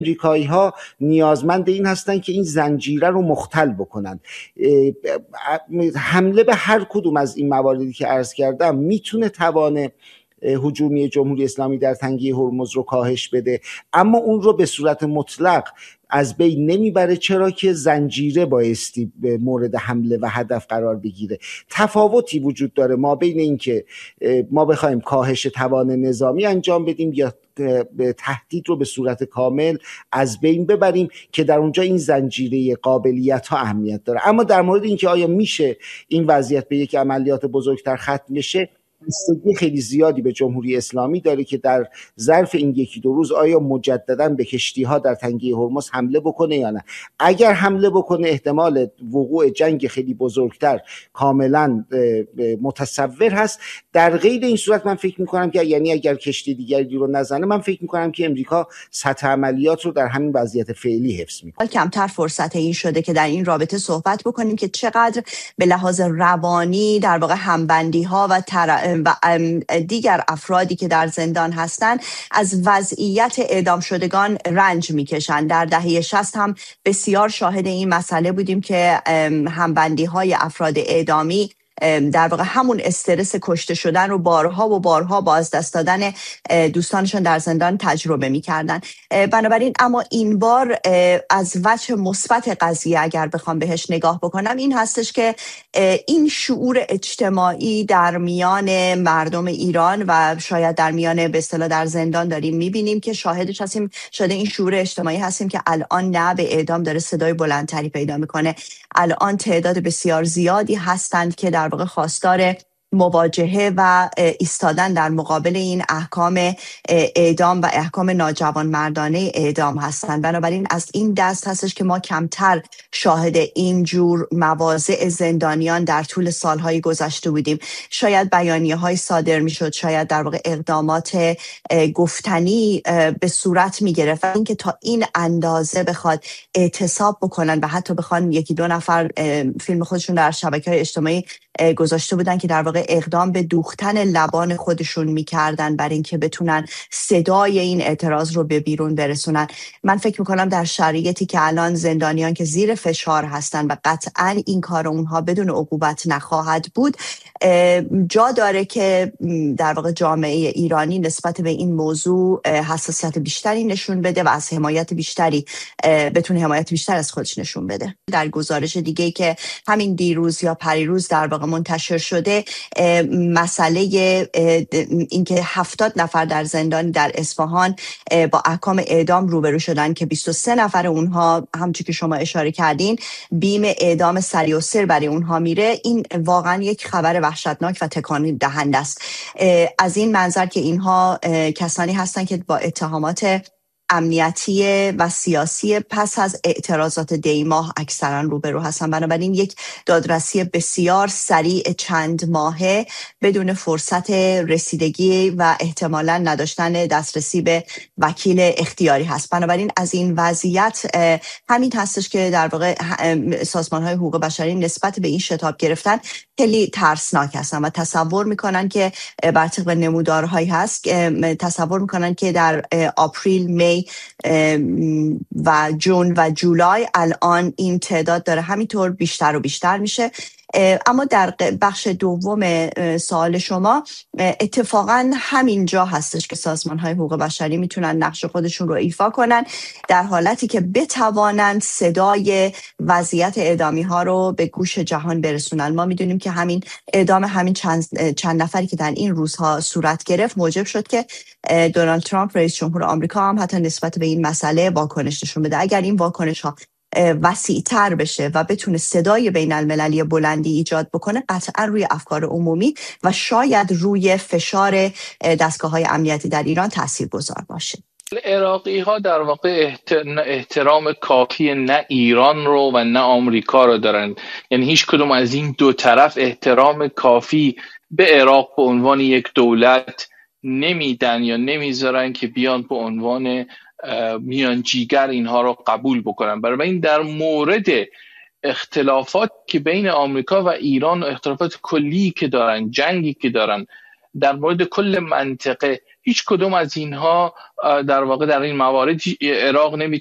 امریکایی‌ها نیازمند این هستن که این زنجیره رو مختل بکنن. حمله به هر کدوم از این مواردی که عرض کردم میتونه توان هجومی جمهوری اسلامی در تنگه هرمز رو کاهش بده، اما اون رو به صورت مطلق از بین نمیبره، چرا که زنجیره بایستی مورد حمله و هدف قرار بگیره. تفاوتی وجود داره ما بین این که ما بخوایم کاهش توان نظامی انجام بدیم یا تهدید رو به صورت کامل از بین ببریم، که در اونجا این زنجیره قابلیت ها اهمیت داره. اما در مورد اینکه آیا میشه این وضعیت به یک عملیات بزرگتر ختم بشه، بستگی خیلی زیادی به جمهوری اسلامی داره که در ظرف این یکی دو روز آیا مجددا به کشتی‌ها در تنگه هرمز حمله بکنه یا نه. اگر حمله بکنه احتمال وقوع جنگ خیلی بزرگتر کاملا متصور هست. در غیر این صورت من فکر می‌کنم که یعنی اگر کشتی دیگری رو نزنه، من فکر می‌کنم که امریکا سطح عملیات رو در همین وضعیت فعلی حفظ می‌کنه. کمتر فرصت این شده که در این رابطه صحبت بکنیم که چقدر به لحاظ روانی در واقع همبندی‌ها و دیگر افرادی که در زندان هستند از وضعیت اعدام شدگان رنج میکشند. در دهه 60 هم بسیار شاهد این مسئله بودیم که همبندی‌های افراد اعدامی در واقع همون استرس کشته شدن رو بارها و بارها با از دست دادن دوستانشون در زندان تجربه می‌کردن. بنابراین اما این بار از وجه مثبت قضیه اگر بخوام بهش نگاه بکنم این هستش که این شعور اجتماعی در میان مردم ایران و شاید در میان به اصطلاح در زندان داریم می‌بینیم که شاهدش هستیم، شده این شعور اجتماعی هستیم که الان نه به اعدام داره صدای بلندتری پیدا می‌کنه. الان تعداد بسیار زیادی هستند که در واقع خواستار مواجهه و ایستادن در مقابل این احکام اعدام و احکام ناجوانمردانه اعدام هستند. بنابراین از این دست هستش که ما کمتر شاهد این جور مواضع زندانیان در طول سالهای گذشته بودیم. شاید بیانیه‌های صادر می‌شد، شاید در واقع اقدامات گفتنی به صورت می‌گرفت، اینکه تا این اندازه بخواد اعتصاب بکنن و حتی بخوان یکی دو نفر فیلم خودشون در شبکه‌های اجتماعی گذاشته بودن که در واقع اقدام به دوختن لبان خودشون میکردن برای اینکه بتونن صدای این اعتراض رو به بیرون برسونن. من فکر میکنم در شرایطی که الان زندانیان که زیر فشار هستن و قطعا این کار اونها بدون عقوبت نخواهد بود، جا داره که در واقع جامعه ایرانی نسبت به این موضوع حساسیت بیشتری نشون بده و از حمایت بیشتری بتونه حمایت بیشتر از خودش نشون بده. در گزارش دیگه که همین دیروز یا پریروز در واقع منتشر شده، مسئله اینکه 70 نفر در زندان در اصفهان با احکام اعدام روبرو شدن که 23 نفر اونها همونجوری که شما اشاره کردین بیم اعدام سریع و سر برای اونها میره، این واقعا یک خبر وحشتناک و تکان دهنده است. از این منظر که اینها کسانی هستند که با اتهامات امنیتی و سیاسی پس از اعتراضات دی ماه اکثرا روبرو هستن. بنابراین یک دادرسی بسیار سریع چند ماهه بدون فرصت رسیدگی و احتمالاً نداشتن دسترسی به وکیل اختیاری هست. بنابراین از این وضعیت همین هستش که در واقع سازمان‌های حقوق بشری نسبت به این شتاب گرفتن خیلی ترسناک هستن و تصور میکنن که بر طبق نمودارهایی هست، تصور میکنن که در آپریل، می و جون و جولای الان این تعداد داره همینطور بیشتر و بیشتر میشه. اما در بخش دوم سوال شما اتفاقا همین جا هستش که سازمان‌های حقوق بشری میتونن نقش خودشون رو ایفا کنن در حالتی که بتوانند صدای وضعیت اعدامی ها رو به گوش جهان برسونن. ما میدونیم که همین اعدام همین چند نفری که در این روزها صورت گرفت موجب شد که دونالد ترامپ رئیس جمهور آمریکا هم حتی نسبت به این مسئله واکنش نشون بده. اگر این واکنش ها وسیع‌تر بشه و بتونه صدای بین المللی بلندی ایجاد بکنه، قطعا روی افکار عمومی و شاید روی فشار دستگاه‌های امنیتی در ایران تاثیرگذار باشه. عراقی ها در واقع احترام کافی نه ایران رو و نه آمریکا رو دارن، یعنی هیچ کدوم از این دو طرف احترام کافی به عراق به عنوان یک دولت نمیدن یا نمیذارن که بیان به عنوان میانجیگر اینها رو قبول بکنن. برای این در مورد اختلافات که بین آمریکا و ایران و اختلافات کلی که دارن، جنگی که دارن در مورد کل منطقه، هیچ کدوم از اینها در واقع در این موارد عراق